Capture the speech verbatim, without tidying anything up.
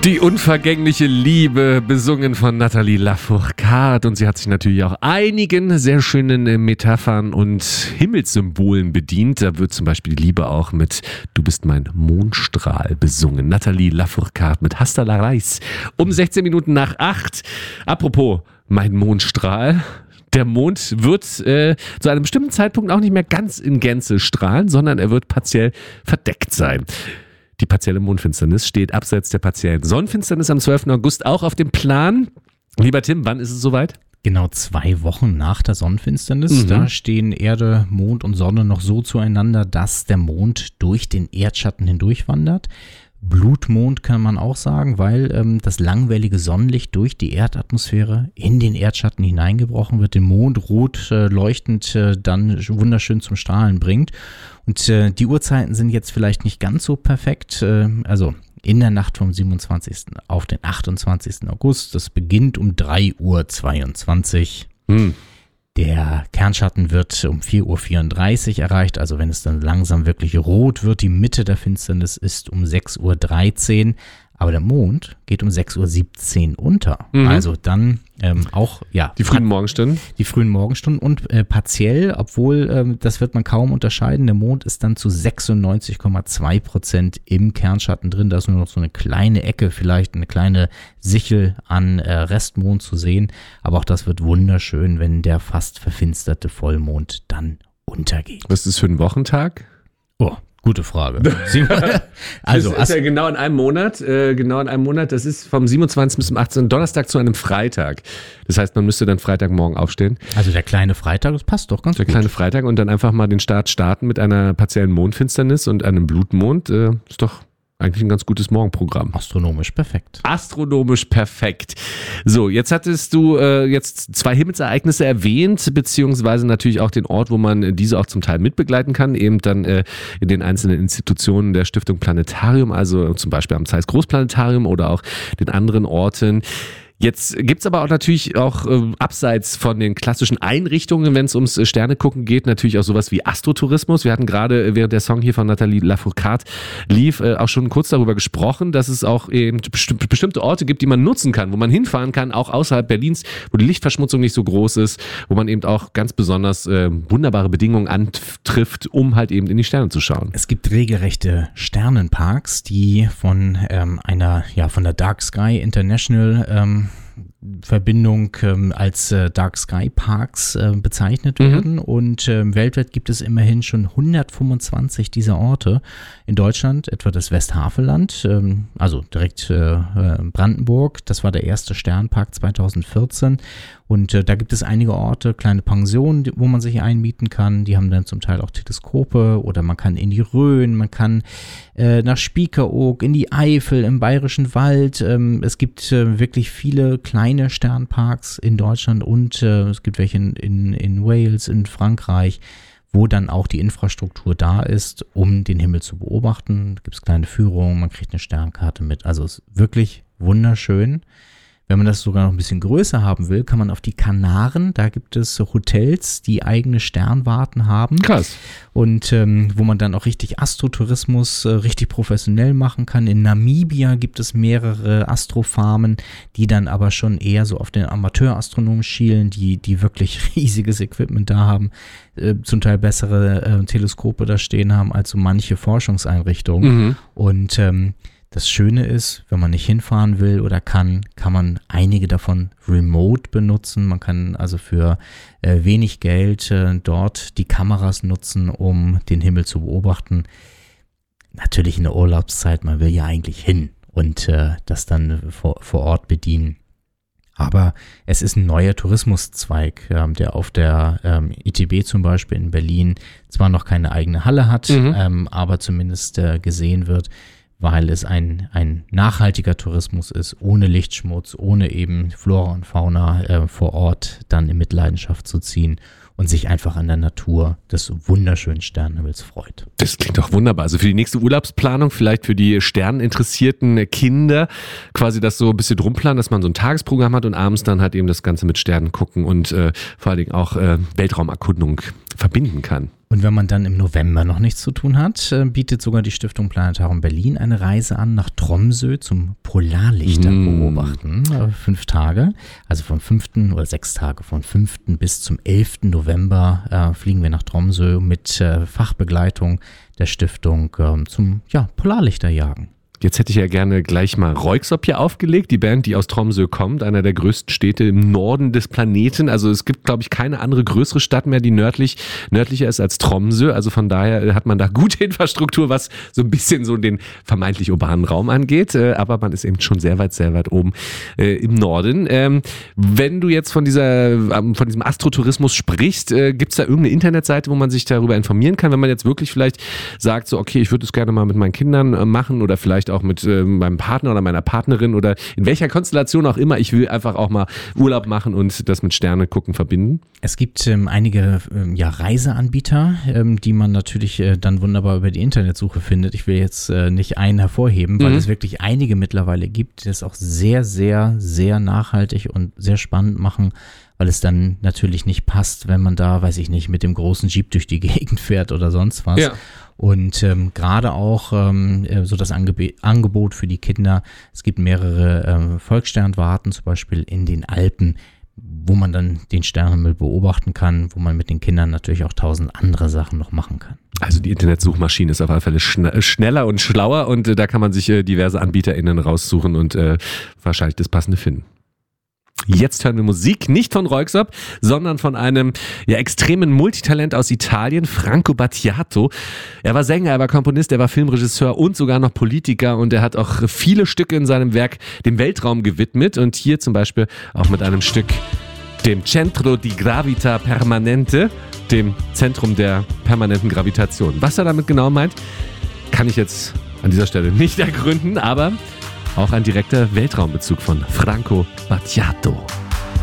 Die unvergängliche Liebe, besungen von Nathalie Lafourcade, und sie hat sich natürlich auch einigen sehr schönen Metaphern und Himmelssymbolen bedient. Da wird zum Beispiel die Liebe auch mit Du bist mein Mondstrahl besungen. Nathalie Lafourcade mit Hasta la Reis um sechzehn Minuten nach acht. Apropos mein Mondstrahl. Der Mond wird äh, zu einem bestimmten Zeitpunkt auch nicht mehr ganz in Gänze strahlen, sondern er wird partiell verdeckt sein. Die partielle Mondfinsternis steht abseits der partiellen Sonnenfinsternis am zwölften August auch auf dem Plan. Lieber Tim, wann ist es soweit? Genau zwei Wochen nach der Sonnenfinsternis. Mhm. Da stehen Erde, Mond und Sonne noch so zueinander, dass der Mond durch den Erdschatten hindurchwandert. Blutmond kann man auch sagen, weil ähm, das langwellige Sonnenlicht durch die Erdatmosphäre in den Erdschatten hineingebrochen wird, den Mond rot äh, leuchtend äh, dann wunderschön zum Strahlen bringt. Und äh, die Uhrzeiten sind jetzt vielleicht nicht ganz so perfekt, äh, also in der Nacht vom siebenundzwanzigsten auf den achtundzwanzigsten August. Das beginnt um drei Uhr zweiundzwanzig. Hm. Der Kernschatten wird um vier Uhr vierunddreißig erreicht, also wenn es dann langsam wirklich rot wird. Die Mitte der Finsternis ist um sechs Uhr dreizehn, aber der Mond geht um sechs Uhr siebzehn unter. Mhm. Also dann ähm, auch, ja. Die frühen Morgenstunden? Die frühen Morgenstunden und äh, partiell, obwohl, ähm, das wird man kaum unterscheiden, der Mond ist dann zu sechsundneunzig Komma zwei Prozent im Kernschatten drin. Da ist nur noch so eine kleine Ecke, vielleicht eine kleine Sichel an äh, Restmond zu sehen. Aber auch das wird wunderschön, wenn der fast verfinsterte Vollmond dann untergeht. Was ist das für ein Wochentag? Oh, gute Frage. Also das ist ja genau in einem Monat, äh, genau in einem Monat, das ist vom siebenundzwanzigsten bis zum achtzehnten Donnerstag zu einem Freitag. Das heißt, man müsste dann Freitagmorgen aufstehen. Also der kleine Freitag, das passt doch ganz der gut. Der kleine Freitag und dann einfach mal den Start starten mit einer partiellen Mondfinsternis und einem Blutmond, äh, ist doch eigentlich ein ganz gutes Morgenprogramm. Astronomisch perfekt. Astronomisch perfekt. So, jetzt hattest du äh, jetzt zwei Himmelsereignisse erwähnt, beziehungsweise natürlich auch den Ort, wo man diese auch zum Teil mitbegleiten kann, eben dann äh, in den einzelnen Institutionen der Stiftung Planetarium, also zum Beispiel am Zeiss Großplanetarium oder auch den anderen Orten. Jetzt gibt's aber auch natürlich auch äh, abseits von den klassischen Einrichtungen, wenn es ums Sternegucken geht, natürlich auch sowas wie Astrotourismus. Wir hatten gerade, äh, während der Song hier von Nathalie Lafourcade lief, äh, auch schon kurz darüber gesprochen, dass es auch eben besti- bestimmte Orte gibt, die man nutzen kann, wo man hinfahren kann, auch außerhalb Berlins, wo die Lichtverschmutzung nicht so groß ist, wo man eben auch ganz besonders äh, wunderbare Bedingungen antrifft, um halt eben in die Sterne zu schauen. Es gibt regelrechte Sternenparks, die von ähm, einer, ja, von der Dark Sky International ähm, Verbindung ähm, als äh, Dark Sky Parks äh, bezeichnet mhm. werden und äh, weltweit gibt es immerhin schon hundertfünfundzwanzig dieser Orte. In Deutschland etwa das Westhaveland, ähm, also direkt äh, Brandenburg, das war der erste Sternpark zweitausendvierzehn und äh, da gibt es einige Orte, kleine Pensionen, wo man sich einmieten kann, die haben dann zum Teil auch Teleskope oder man kann in die Rhön, man kann äh, nach Spiekeroog, in die Eifel, im Bayerischen Wald, ähm, es gibt äh, wirklich viele kleine Sternparks in Deutschland und äh, es gibt welche in, in, in Wales, in Frankreich, wo dann auch die Infrastruktur da ist, um den Himmel zu beobachten. Da gibt es kleine Führungen, man kriegt eine Sternkarte mit. Also es ist wirklich wunderschön. Wenn man das sogar noch ein bisschen größer haben will, kann man auf die Kanaren, da gibt es Hotels, die eigene Sternwarten haben. Krass. Und ähm, wo man dann auch richtig Astrotourismus äh, richtig professionell machen kann. In Namibia gibt es mehrere Astrofarmen, die dann aber schon eher so auf den Amateurastronomen schielen, die, die wirklich riesiges Equipment da haben, äh, zum Teil bessere äh, Teleskope da stehen haben als so manche Forschungseinrichtungen. Mhm. Und ähm, das Schöne ist, wenn man nicht hinfahren will oder kann, kann man einige davon remote benutzen. Man kann also für äh, wenig Geld äh, dort die Kameras nutzen, um den Himmel zu beobachten. Natürlich in der Urlaubszeit, man will ja eigentlich hin und äh, das dann vor, vor Ort bedienen. Aber es ist ein neuer Tourismuszweig, ähm, der auf der ähm, I T B zum Beispiel in Berlin zwar noch keine eigene Halle hat, mhm. ähm, aber zumindest äh, gesehen wird, weil es ein, ein nachhaltiger Tourismus ist, ohne Lichtschmutz, ohne eben Flora und Fauna äh, vor Ort dann in Mitleidenschaft zu ziehen und sich einfach an der Natur des wunderschönen Sternenhimmels freut. Das klingt doch wunderbar. Also für die nächste Urlaubsplanung, vielleicht für die sterneninteressierten Kinder, quasi das so ein bisschen rumplanen, dass man so ein Tagesprogramm hat und abends dann halt eben das Ganze mit Sternen gucken und äh, vor allen Dingen auch äh, Weltraumerkundung verbinden kann. Und wenn man dann im November noch nichts zu tun hat, äh, bietet sogar die Stiftung Planetarium Berlin eine Reise an nach Tromsø zum Polarlichter Mm. beobachten. Äh, fünf Tage, also vom fünften oder sechs Tage, vom fünften bis zum elften November äh, fliegen wir nach Tromsø mit äh, Fachbegleitung der Stiftung äh, zum ja, Polarlichterjagen. Jetzt hätte ich ja gerne gleich mal Röyksopp hier aufgelegt, die Band, die aus Tromsø kommt, einer der größten Städte im Norden des Planeten. Also es gibt, glaube ich, keine andere größere Stadt mehr, die nördlich, nördlicher ist als Tromsø. Also von daher hat man da gute Infrastruktur, was so ein bisschen so den vermeintlich urbanen Raum angeht. Aber man ist eben schon sehr weit, sehr weit oben äh, im Norden. Ähm, wenn du jetzt von dieser, von diesem Astrotourismus sprichst, äh, gibt es da irgendeine Internetseite, wo man sich darüber informieren kann, wenn man jetzt wirklich vielleicht sagt, so okay, ich würde es gerne mal mit meinen Kindern äh, machen oder vielleicht auch mit äh, meinem Partner oder meiner Partnerin oder in welcher Konstellation auch immer. Ich will einfach auch mal Urlaub machen und das mit Sterne gucken verbinden. Es gibt ähm, einige ähm, ja, Reiseanbieter, ähm, die man natürlich äh, dann wunderbar über die Internetsuche findet. Ich will jetzt äh, nicht einen hervorheben, weil Mhm. es wirklich einige mittlerweile gibt, die es auch sehr, sehr, sehr nachhaltig und sehr spannend machen, weil es dann natürlich nicht passt, wenn man da, weiß ich nicht, mit dem großen Jeep durch die Gegend fährt oder sonst was. Ja. Und ähm, gerade auch ähm, äh, so das Angeb- Angebot für die Kinder, es gibt mehrere ähm, Volkssternwarten, zum Beispiel in den Alpen, wo man dann den Sternenhimmel beobachten kann, wo man mit den Kindern natürlich auch tausend andere Sachen noch machen kann. Also die Internetsuchmaschine ist auf alle Fälle schn- schneller und schlauer und äh, da kann man sich äh, diverse AnbieterInnen raussuchen und äh, wahrscheinlich das Passende finden. Jetzt hören wir Musik, nicht von Röyksopp, sondern von einem ja, extremen Multitalent aus Italien, Franco Battiato. Er war Sänger, er war Komponist, er war Filmregisseur und sogar noch Politiker und er hat auch viele Stücke in seinem Werk dem Weltraum gewidmet und hier zum Beispiel auch mit einem Stück, dem Centro di Gravità Permanente, dem Zentrum der permanenten Gravitation. Was er damit genau meint, kann ich jetzt an dieser Stelle nicht ergründen, aber auch ein direkter Weltraumbezug von Franco Battiato.